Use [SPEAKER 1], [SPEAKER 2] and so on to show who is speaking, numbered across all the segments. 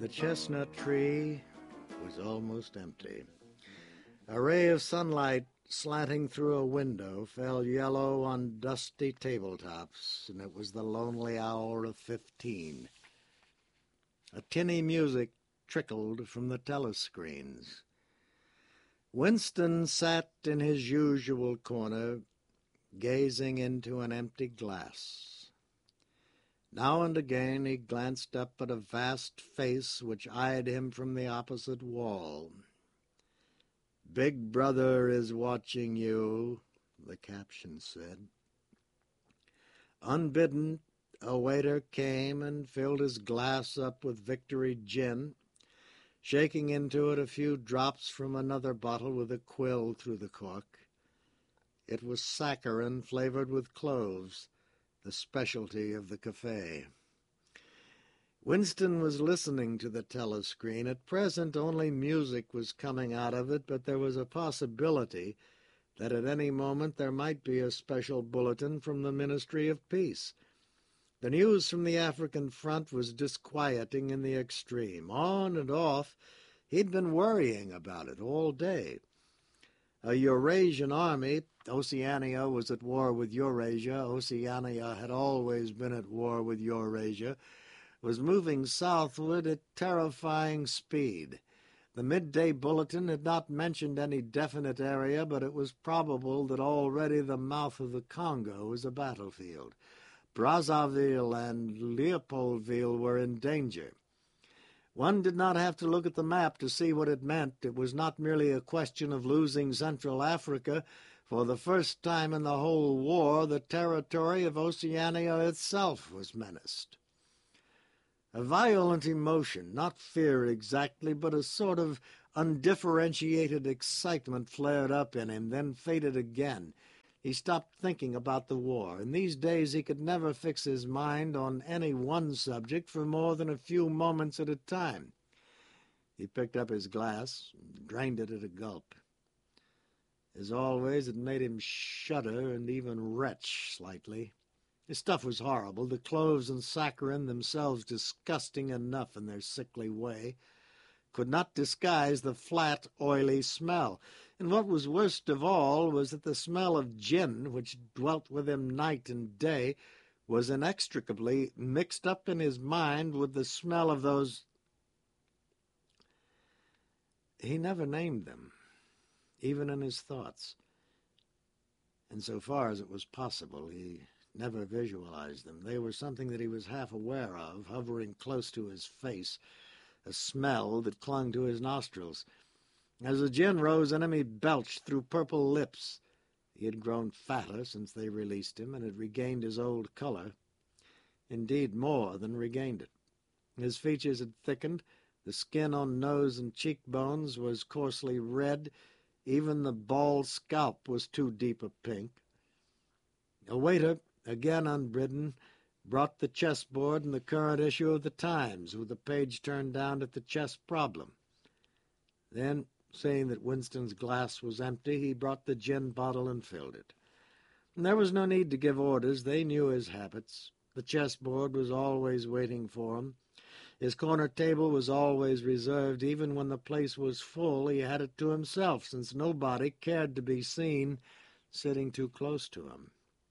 [SPEAKER 1] The chestnut tree was almost empty. A ray of sunlight slanting through a window fell yellow on dusty tabletops, and it was the lonely hour of 15. A tinny music trickled from the telescreens. Winston sat in his usual corner, gazing into an empty glass. Now and again he glanced up at a vast face which eyed him from the opposite wall. "Big Brother is watching you," the caption said. Unbidden, a waiter came and filled his glass up with Victory gin, shaking into it a few drops from another bottle with a quill through the cork. It was saccharin flavored with cloves, the specialty of the cafe. Winston was listening to the telescreen. At present only music was coming out of it, but there was a possibility that at any moment there might be a special bulletin from the Ministry of Peace. The news from the African front was disquieting in the extreme. On and off, he'd been worrying about it all day. A Eurasian army, Oceania was at war with Eurasia, Oceania had always been at war with Eurasia, was moving southward at terrifying speed. The midday bulletin had not mentioned any definite area, but it was probable that already the mouth of the Congo was a battlefield. Brazzaville and Leopoldville were in danger. One did not have to look at the map to see what it meant. It was not merely a question of losing Central Africa. For the first time in the whole war, the territory of Oceania itself was menaced. A violent emotion, not fear exactly, but a sort of undifferentiated excitement flared up in him, then faded again. He stopped thinking about the war. In these days he could never fix his mind on any one subject for more than a few moments at a time. He picked up his glass and drained it at a gulp. As always, it made him shudder and even retch slightly. The stuff was horrible, the cloves and saccharin themselves disgusting enough in their sickly way, could not disguise the flat, oily smell. And what was worst of all was that the smell of gin, which dwelt with him night and day, was inextricably mixed up in his mind with the smell of those... He never named them, even in his thoughts. And so far as it was possible, he never visualized them. They were something that he was half aware of, hovering close to his face, a smell that clung to his nostrils. As the gin rose in him, he belched through purple lips. He had grown fatter since they released him, and had regained his old color. Indeed, more than regained it. His features had thickened. The skin on nose and cheekbones was coarsely red. Even the bald scalp was too deep a pink. A waiter, again unbidden, brought the chessboard and the current issue of the Times, with the page turned down at the chess problem. Then, seeing that Winston's glass was empty, he brought the gin bottle and filled it. And there was no need to give orders. They knew his habits. The chessboard was always waiting for him. His corner table was always reserved. Even when the place was full, he had it to himself, since nobody cared to be seen sitting too close to him.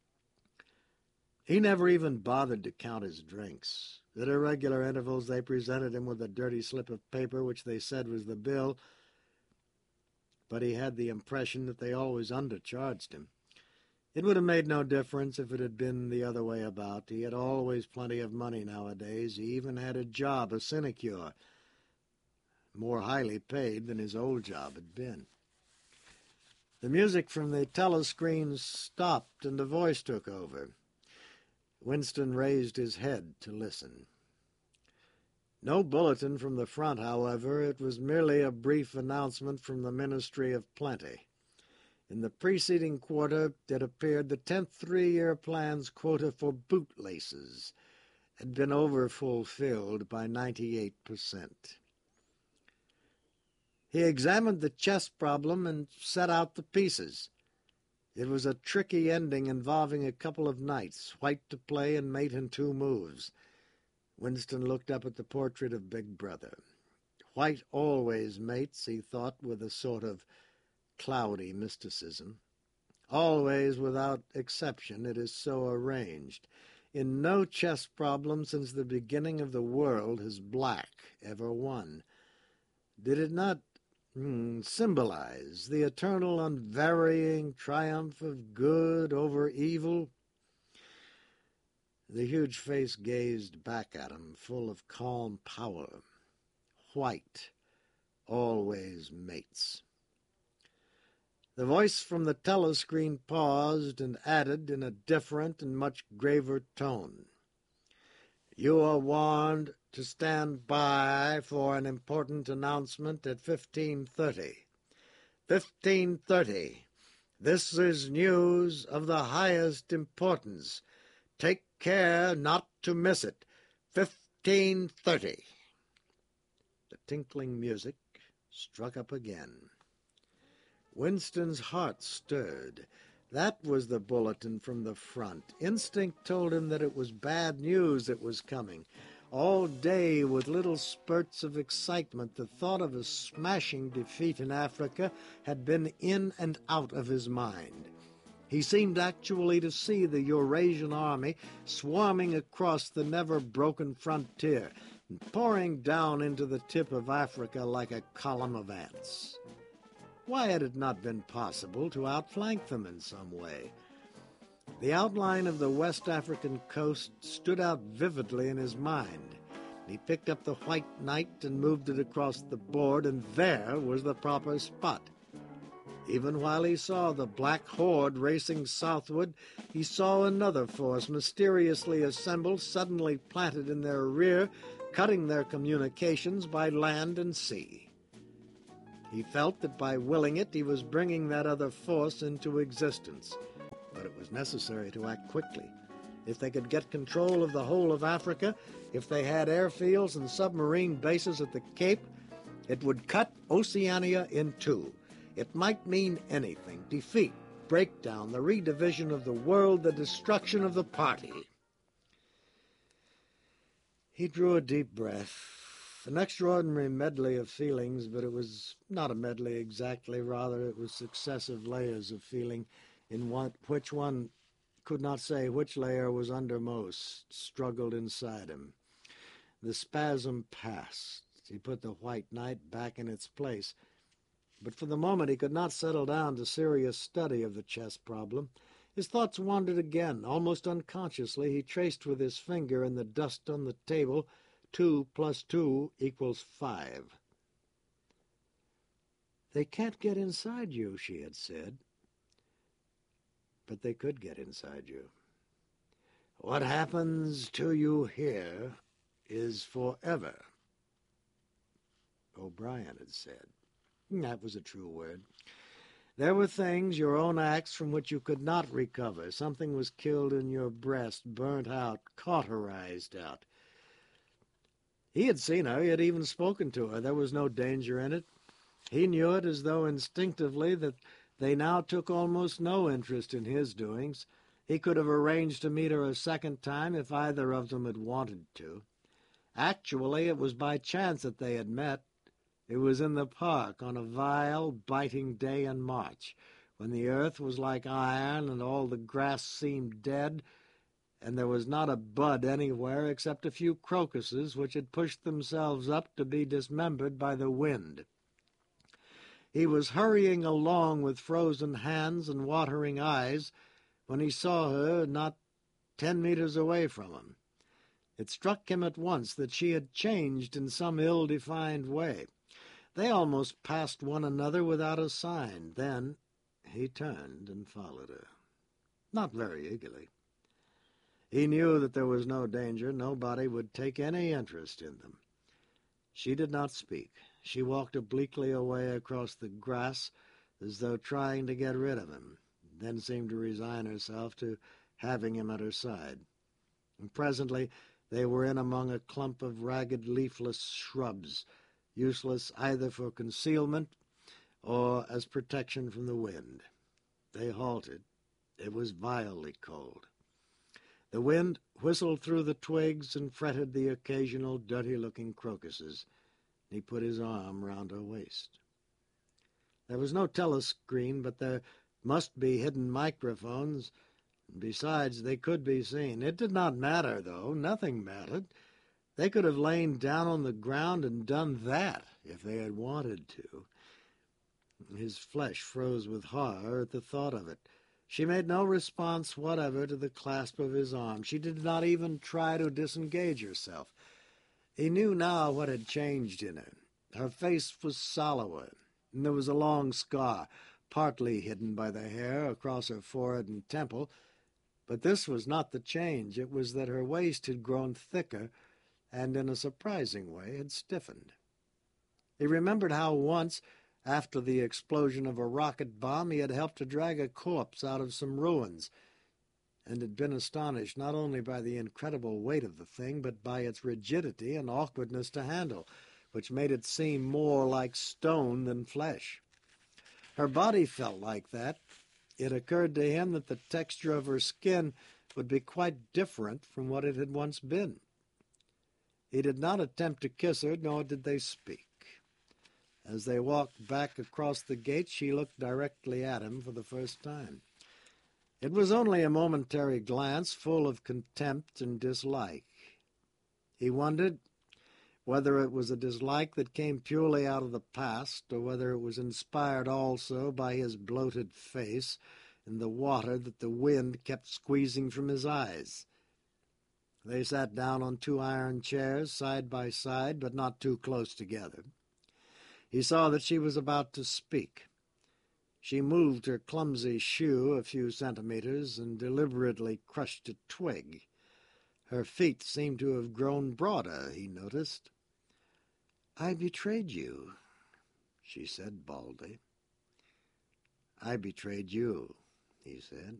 [SPEAKER 1] He never even bothered to count his drinks. At irregular intervals they presented him with a dirty slip of paper which they said was the bill, but he had the impression that they always undercharged him. It would have made no difference if it had been the other way about. He had always plenty of money nowadays. He even had a job, a sinecure, more highly paid than his old job had been. The music from the telescreen stopped and a voice took over. Winston raised his head to listen. No bulletin from the front, however. It was merely a brief announcement from the Ministry of Plenty. In the preceding quarter, it appeared the 10th three-year plan's quota for bootlaces had been overfulfilled by 98%. He examined the chess problem and set out the pieces. It was a tricky ending involving a couple of knights, white to play and mate in 2 moves. Winston looked up at the portrait of Big Brother. White always mates, he thought with a sort of cloudy mysticism. Always, without exception, it is so arranged. In no chess problem since the beginning of the world has black ever won. Did it not symbolize the eternal unvarying triumph of good over evil? The huge face gazed back at him, full of calm power. White always mates. The voice from the telescreen paused and added in a different and much graver tone. You are warned to stand by for an important announcement at 15:30. 15:30. This is news of the highest importance. Take care not to miss it. 15:30. The tinkling music struck up again. Winston's heart stirred. That was the bulletin from the front. Instinct told him that it was bad news that was coming. All day, with little spurts of excitement, the thought of a smashing defeat in Africa had been in and out of his mind. He seemed actually to see the Eurasian army swarming across the never-broken frontier and pouring down into the tip of Africa like a column of ants. Why had it not been possible to outflank them in some way? The outline of the West African coast stood out vividly in his mind. He picked up the white knight and moved it across the board, and there was the proper spot. Even while he saw the black horde racing southward, he saw another force mysteriously assembled, suddenly planted in their rear, cutting their communications by land and sea. He felt that by willing it, he was bringing that other force into existence. But it was necessary to act quickly. If they could get control of the whole of Africa, if they had airfields and submarine bases at the Cape, it would cut Oceania in two. It might mean anything: defeat, breakdown, the redivision of the world, the destruction of the party. He drew a deep breath. An extraordinary medley of feelings, but it was not a medley exactly. Rather, it was successive layers of feeling in which one could not say which layer was undermost, struggled inside him. The spasm passed. He put the white knight back in its place. But for the moment he could not settle down to serious study of the chess problem. His thoughts wandered again. Almost unconsciously he traced with his finger in the dust on the table 2 + 2 = 5. They can't get inside you, she had said. But they could get inside you. What happens to you here is forever, O'Brien had said. That was a true word. There were things, your own acts, from which you could not recover. Something was killed in your breast, burnt out, cauterized out. He had seen her. He had even spoken to her. There was no danger in it. He knew it as though instinctively that they now took almost no interest in his doings. He could have arranged to meet her a second time if either of them had wanted to. Actually, it was by chance that they had met. It was in the park on a vile, biting day in March, when the earth was like iron and all the grass seemed dead, and there was not a bud anywhere except a few crocuses which had pushed themselves up to be dismembered by the wind. He was hurrying along with frozen hands and watering eyes when he saw her not 10 meters away from him. It struck him at once that she had changed in some ill-defined way. They almost passed one another without a sign. Then he turned and followed her, not very eagerly. He knew that there was no danger. Nobody would take any interest in them. She did not speak. She walked obliquely away across the grass as though trying to get rid of him, then seemed to resign herself to having him at her side. And presently they were in among a clump of ragged, leafless shrubs, useless either for concealment or as protection from the wind. They halted. It was vilely cold. The wind whistled through the twigs and fretted the occasional dirty-looking crocuses. He put his arm round her waist. There was no telescreen, but there must be hidden microphones. Besides, they could be seen. It did not matter, though. Nothing mattered. They could have lain down on the ground and done that if they had wanted to. His flesh froze with horror at the thought of it. She made no response whatever to the clasp of his arm. She did not even try to disengage herself. He knew now what had changed in her. Her face was sallower, and there was a long scar, partly hidden by the hair, across her forehead and temple. But this was not the change. It was that her waist had grown thicker and, in a surprising way, had stiffened. He remembered how once, after the explosion of a rocket bomb, he had helped to drag a corpse out of some ruins, and had been astonished not only by the incredible weight of the thing, but by its rigidity and awkwardness to handle, which made it seem more like stone than flesh. Her body felt like that. It occurred to him that the texture of her skin would be quite different from what it had once been. He did not attempt to kiss her, nor did they speak. As they walked back across the gate, she looked directly at him for the first time. It was only a momentary glance, full of contempt and dislike. He wondered whether it was a dislike that came purely out of the past, or whether it was inspired also by his bloated face and the water that the wind kept squeezing from his eyes. They sat down on 2 iron chairs, side by side, but not too close together. He saw that she was about to speak. She moved her clumsy shoe a few centimeters and deliberately crushed a twig. Her feet seemed to have grown broader, he noticed. "I betrayed you," she said baldly. "I betrayed you," he said.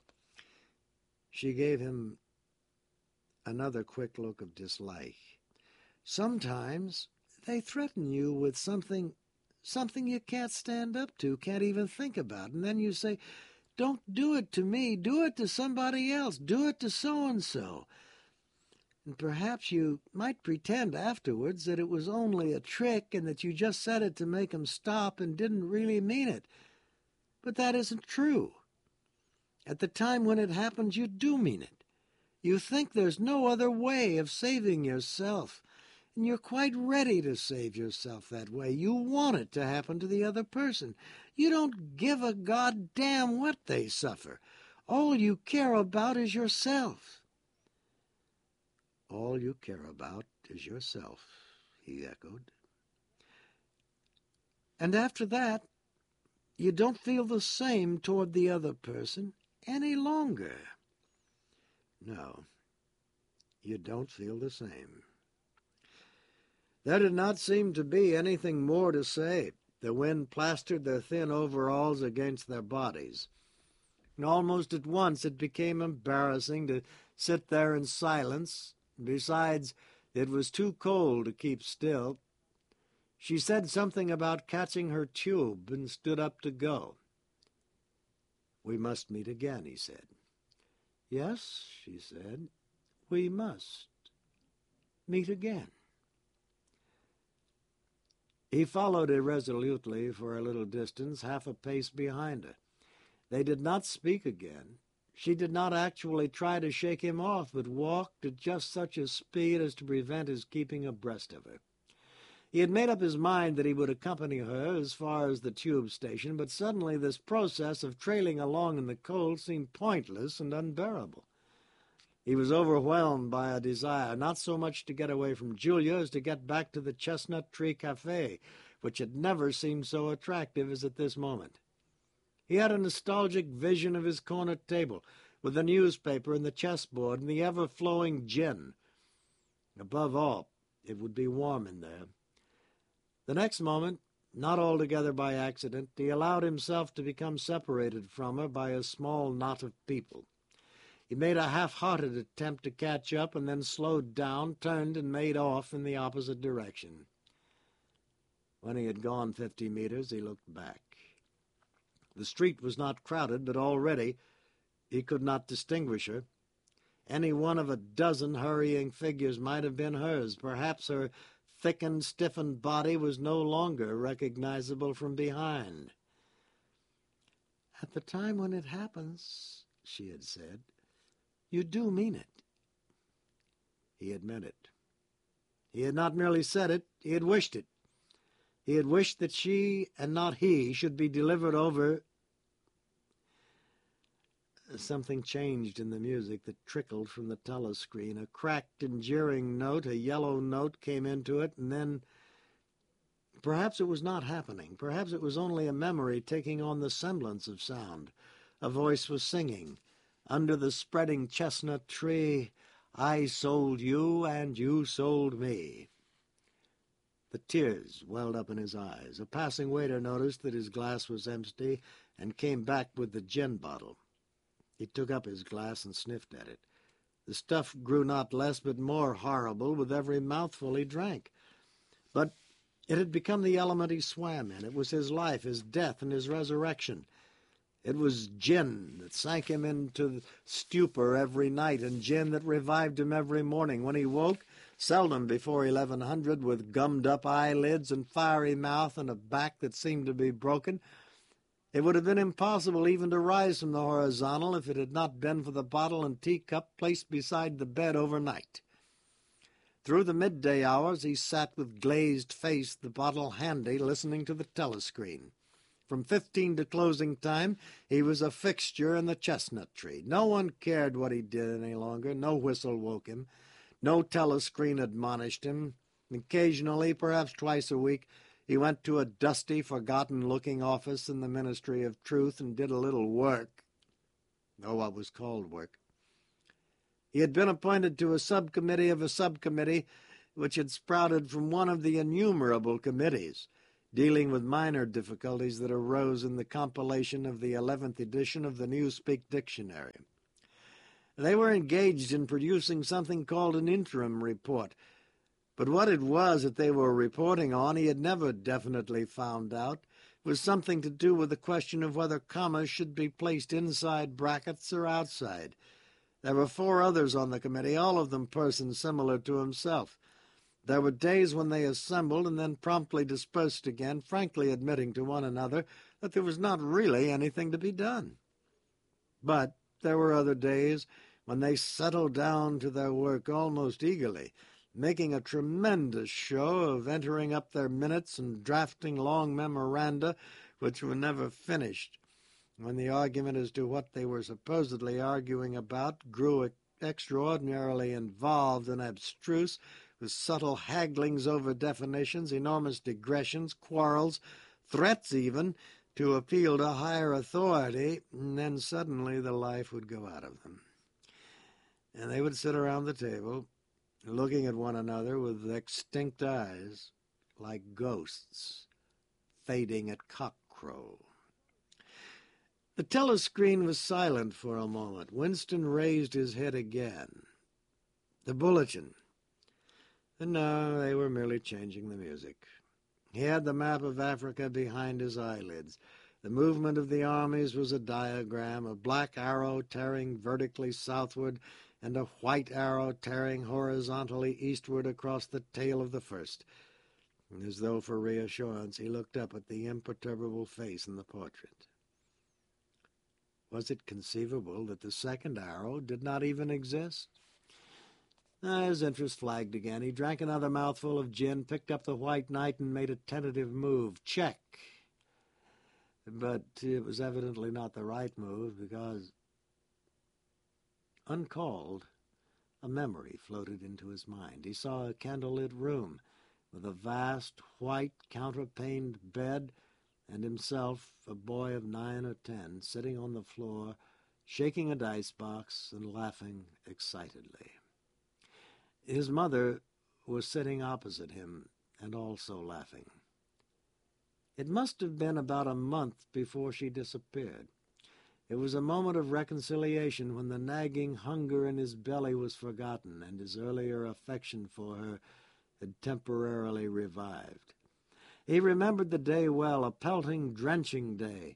[SPEAKER 1] She gave him another quick look of dislike. "Sometimes they threaten you with something you can't stand up to, can't even think about, and then you say, 'Don't do it to me, do it to somebody else, do it to so-and-so.' And perhaps you might pretend afterwards that it was only a trick and that you just said it to make him stop and didn't really mean it. But that isn't true. At the time when it happens, you do mean it. You think there's no other way of saving yourself, and you're quite ready to save yourself that way. You want it to happen to the other person. You don't give a goddamn what they suffer. All you care about is yourself." "All you care about is yourself," he echoed. "And after that, you don't feel the same toward the other person any longer." "No, you don't feel the same." There did not seem to be anything more to say. The wind plastered their thin overalls against their bodies. And almost at once it became embarrassing to sit there in silence. Besides, it was too cold to keep still. She said something about catching her tube and stood up to go. "We must meet again," he said. "Yes," she said, "we must meet again." He followed irresolutely for a little distance, half a pace behind her. They did not speak again. She did not actually try to shake him off, but walked at just such a speed as to prevent his keeping abreast of her. He had made up his mind that he would accompany her as far as the tube station, but suddenly this process of trailing along in the cold seemed pointless and unbearable. He was overwhelmed by a desire not so much to get away from Julia as to get back to the Chestnut Tree Cafe, which had never seemed so attractive as at this moment. He had a nostalgic vision of his corner table, with the newspaper and the chessboard and the ever-flowing gin. Above all, it would be warm in there. The next moment, not altogether by accident, he allowed himself to become separated from her by a small knot of people. He made a half-hearted attempt to catch up and then slowed down, turned, and made off in the opposite direction. When he had gone 50 meters, he looked back. The street was not crowded, but already he could not distinguish her. Any one of a dozen hurrying figures might have been hers. Perhaps her thickened, stiffened body was no longer recognizable from behind. "At the time when it happens," she had said, "you do mean it." He had meant it. He had not merely said it, he had wished it. He had wished that she and not he should be delivered over. Something changed in the music that trickled from the telescreen. A cracked and jeering note, a yellow note, came into it, and then perhaps it was not happening. Perhaps it was only a memory taking on the semblance of sound. A voice was singing. "Under the spreading chestnut tree, I sold you and you sold me." The tears welled up in his eyes. A passing waiter noticed that his glass was empty and came back with the gin bottle. He took up his glass and sniffed at it. The stuff grew not less but more horrible with every mouthful he drank. But it had become the element he swam in. It was his life, his death, and his resurrection. It was gin that sank him into stupor every night, and gin that revived him every morning. When he woke, seldom before 1100, with gummed-up eyelids and fiery mouth and a back that seemed to be broken, it would have been impossible even to rise from the horizontal if it had not been for the bottle and teacup placed beside the bed overnight. Through the midday hours he sat with glazed face, the bottle handy, listening to the telescreen. From 15 to closing time, he was a fixture in the chestnut tree. No one cared what he did any longer. No whistle woke him. No telescreen admonished him. Occasionally, perhaps twice a week, he went to a dusty, forgotten-looking office in the Ministry of Truth and did a little work. Oh, what was called work. He had been appointed to a subcommittee of a subcommittee which had sprouted from one of the innumerable committees dealing with minor difficulties that arose in the compilation of the 11th edition of the Newspeak Dictionary. They were engaged in producing something called an interim report, but what it was that they were reporting on he had never definitely found out. It was something to do with the question of whether commas should be placed inside brackets or outside. There were 4 others on the committee, all of them persons similar to himself. There were days when they assembled and then promptly dispersed again, frankly admitting to one another that there was not really anything to be done. But there were other days when they settled down to their work almost eagerly, making a tremendous show of entering up their minutes and drafting long memoranda which were never finished. When the argument as to what they were supposedly arguing about grew extraordinarily involved and abstruse, with subtle hagglings over definitions, enormous digressions, quarrels, threats even, to appeal to higher authority, and then suddenly the life would go out of them. And they would sit around the table, looking at one another with extinct eyes, like ghosts fading at cockcrow. The telescreen was silent for a moment. Winston raised his head again. The bulletin. And no, they were merely changing the music. He had the map of Africa behind his eyelids. The movement of the armies was a diagram, a black arrow tearing vertically southward and a white arrow tearing horizontally eastward across the tail of the first. And as though for reassurance, he looked up at the imperturbable face in the portrait. Was it conceivable that the second arrow did not even exist? His interest flagged again. He drank another mouthful of gin, picked up the White Knight, and made a tentative move. Check. But it was evidently not the right move, because, uncalled, a memory floated into his mind. He saw a candlelit room with a vast, white, counterpaned bed, and himself, a boy of 9 or 10, sitting on the floor, shaking a dice box and laughing excitedly. His mother was sitting opposite him and also laughing. It must have been about a month before she disappeared. It was a moment of reconciliation when the nagging hunger in his belly was forgotten and his earlier affection for her had temporarily revived. He remembered the day well, a pelting, drenching day,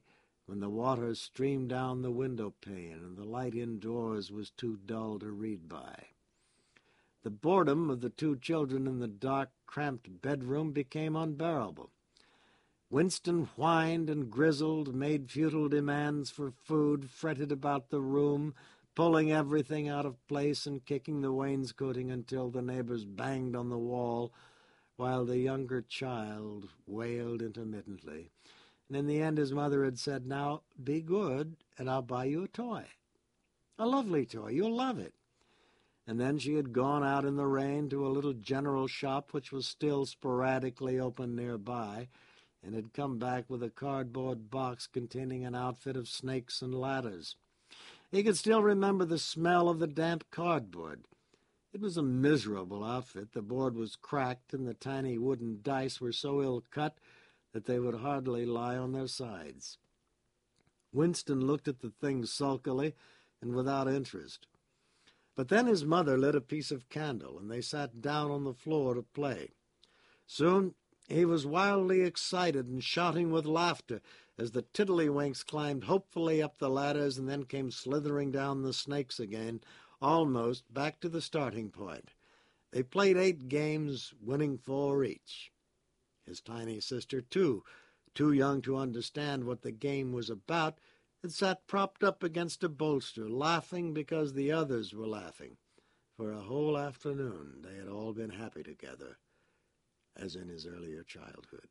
[SPEAKER 1] when the water streamed down the window pane and the light indoors was too dull to read by. The boredom of the two children in the dark, cramped bedroom became unbearable. Winston whined and grizzled, made futile demands for food, fretted about the room, pulling everything out of place and kicking the wainscoting until the neighbors banged on the wall, while the younger child wailed intermittently. And in the end his mother had said, "Now, be good, and I'll buy you a toy. A lovely toy. You'll love it." And then she had gone out in the rain to a little general shop which was still sporadically open nearby, and had come back with a cardboard box containing an outfit of snakes and ladders. He could still remember the smell of the damp cardboard. It was a miserable outfit. The board was cracked, and the tiny wooden dice were so ill cut that they would hardly lie on their sides. Winston looked at the thing sulkily and without interest. But then his mother lit a piece of candle, and they sat down on the floor to play. Soon he was wildly excited and shouting with laughter as the tiddlywinks climbed hopefully up the ladders and then came slithering down the snakes again, almost back to the starting point. They played 8 games, winning 4 each. His tiny sister, too young to understand what the game was about, had sat propped up against a bolster, laughing because the others were laughing. For a whole afternoon they had all been happy together, as in his earlier childhood.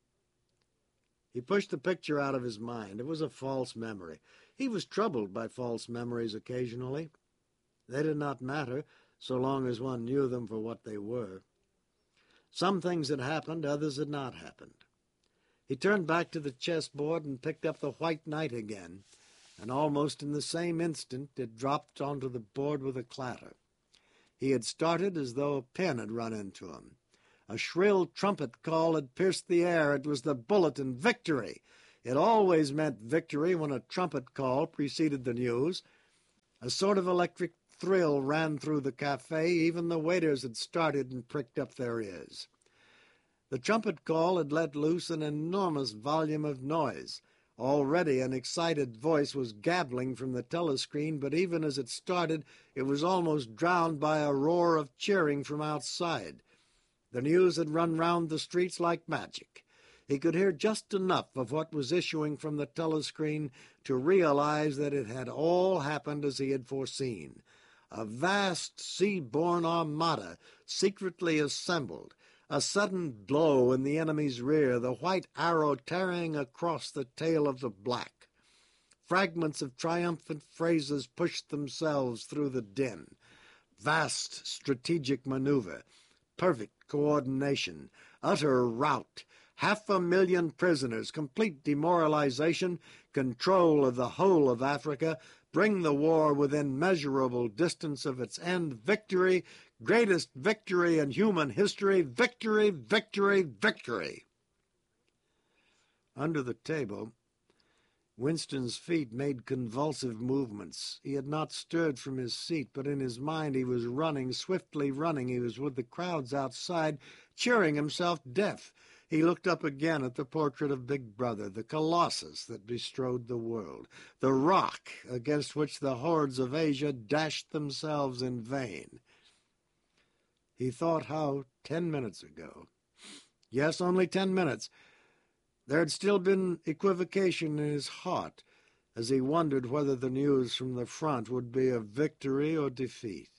[SPEAKER 1] He pushed the picture out of his mind. It was a false memory. He was troubled by false memories occasionally. They did not matter so long as one knew them for what they were. Some things had happened, others had not happened. He turned back to the chessboard and picked up the white knight again, and almost in the same instant it dropped onto the board with a clatter. He had started as though a pin had run into him. A shrill trumpet call had pierced the air. It was the bulletin, "Victory!" It always meant victory when a trumpet call preceded the news. A sort of electric thrill ran through the cafe. Even the waiters had started and pricked up their ears. The trumpet call had let loose an enormous volume of noise. Already an excited voice was gabbling from the telescreen, but even as it started, it was almost drowned by a roar of cheering from outside. The news had run round the streets like magic. He could hear just enough of what was issuing from the telescreen to realize that it had all happened as he had foreseen. A vast sea-borne armada secretly assembled, a sudden blow in the enemy's rear, the white arrow tearing across the tail of the black. Fragments of triumphant phrases pushed themselves through the din. Vast strategic maneuver, perfect coordination, utter rout, 500,000 prisoners, complete demoralization, control of the whole of Africa, bring the war within measurable distance of its end, victory, greatest victory in human history, victory, victory, victory. Under the table, Winston's feet made convulsive movements. He had not stirred from his seat, but in his mind he was running, swiftly running. He was with the crowds outside, cheering himself deaf. He looked up again at the portrait of Big Brother, the colossus that bestrode the world, the rock against which the hordes of Asia dashed themselves in vain. He thought how 10 minutes ago, yes, only 10 minutes, there had still been equivocation in his heart as he wondered whether the news from the front would be of victory or defeat.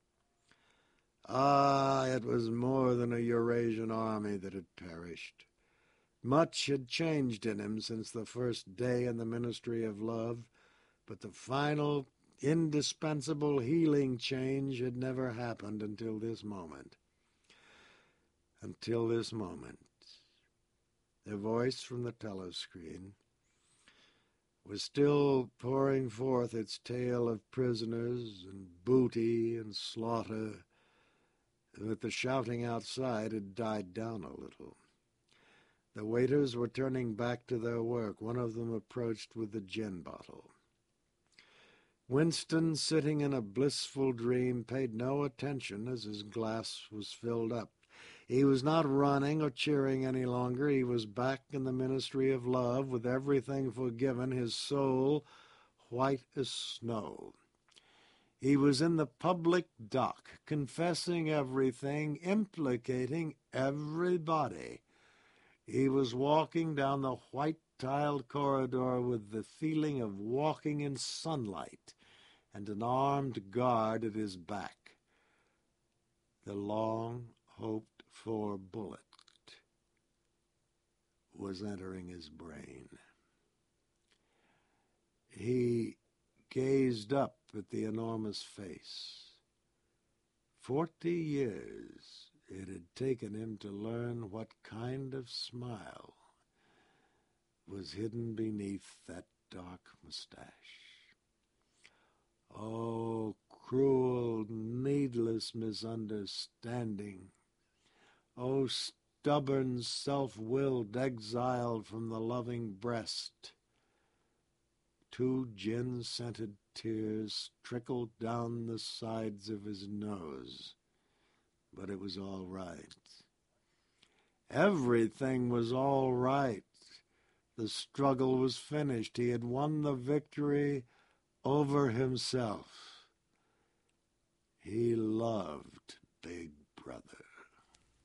[SPEAKER 1] Ah, it was more than a Eurasian army that had perished. Much had changed in him since the first day in the Ministry of Love, but the final, indispensable healing change had never happened until this moment. Until this moment. The voice from the telescreen was still pouring forth its tale of prisoners and booty and slaughter, but the shouting outside had died down a little. The waiters were turning back to their work. One of them approached with the gin bottle. Winston, sitting in a blissful dream, paid no attention as his glass was filled up. He was not running or cheering any longer. He was back in the ministry of love with everything forgiven, his soul white as snow. He was in the public dock, confessing everything, implicating everybody. He was walking down the white-tiled corridor with the feeling of walking in sunlight and an armed guard at his back. The long-hoped-for bullet was entering his brain. He gazed up at the enormous face. 40 years it had taken him to learn what kind of smile was hidden beneath that dark mustache. Oh, cruel, needless misunderstanding. Oh, stubborn, self-willed exile from the loving breast. 2 gin-scented tears trickled down the sides of his nose. But it was all right. Everything was all right. The struggle was finished. He had won the victory over himself. He loved